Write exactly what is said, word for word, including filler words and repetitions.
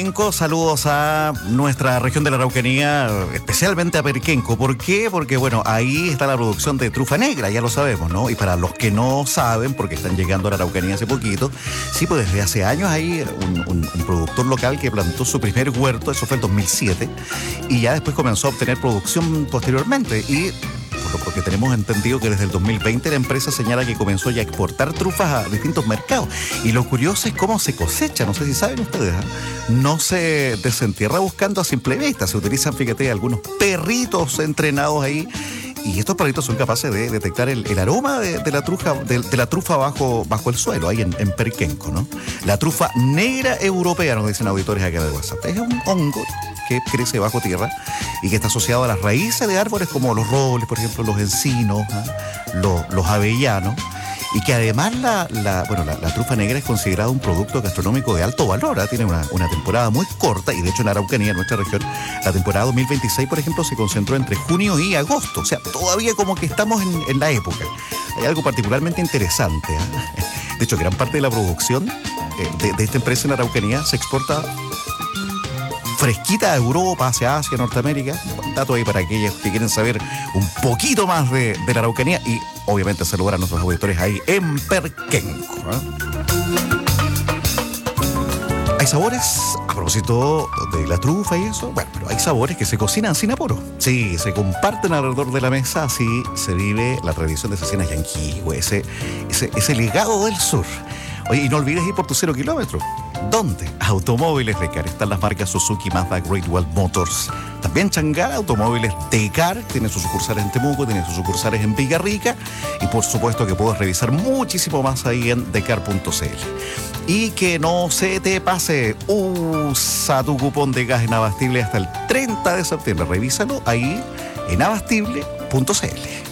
Saludos a nuestra región de la Araucanía, especialmente a Perquenco. ¿Por qué? Porque, bueno, ahí está la producción de trufa negra, ya lo sabemos, ¿no? Y para los que no saben, porque están llegando a la Araucanía hace poquito, sí, pues desde hace años hay un, un, un productor local que plantó su primer huerto, eso fue en dos mil siete, y ya después comenzó a obtener producción posteriormente. Y porque tenemos entendido que desde el dos mil veinte la empresa señala que comenzó ya a exportar trufas a distintos mercados. Y lo curioso es cómo se cosecha, no sé si saben ustedes, ¿eh? No se desentierra buscando a simple vista, se utilizan, fíjate, algunos perritos entrenados ahí. Y estos perritos son capaces de detectar el, el aroma de, de la trufa, de, de la trufa bajo, bajo el suelo, ahí en, en Perquenco, ¿no? La trufa negra europea, nos dicen auditores acá de WhatsApp. Es un hongo que crece bajo tierra y que está asociado a las raíces de árboles como los robles, por ejemplo, los encinos, ¿eh? los, los avellanos, y que además la, la, bueno, la, la trufa negra es considerada un producto gastronómico de alto valor, ¿eh? Tiene una, una temporada muy corta, y de hecho en Araucanía, en nuestra región, la temporada dos mil veintiséis, por ejemplo, se concentró entre junio y agosto, o sea, todavía como que estamos en, en la época. Hay algo particularmente interesante, ¿eh? De hecho, gran parte de la producción eh, de, de esta empresa en Araucanía se exporta fresquita a Europa, hacia Asia, Norteamérica. Un dato ahí para aquellos que quieren saber un poquito más de, de la Araucanía, y obviamente saludar a nuestros auditores ahí en Perquenco, ¿eh? Hay sabores, a propósito de la trufa y eso, bueno, pero hay sabores que se cocinan sin apuro. Sí, se comparten alrededor de la mesa, así se vive la tradición de esa cena yanquihue, ese, ese, ese legado del sur. Oye, y no olvides ir por tu cero kilómetro. ¿Dónde? Automóviles Lecar. Están las marcas Suzuki, Mazda, Great Wall Motors. También Changar, Automóviles Tecar. Tiene sus sucursales en Temuco, tiene sus sucursales en Villarrica. Y por supuesto que puedes revisar muchísimo más ahí en decar punto c l. Y que no se te pase, usa tu cupón de gas en Abastible hasta el treinta de septiembre. Revísalo ahí en abastible punto c l.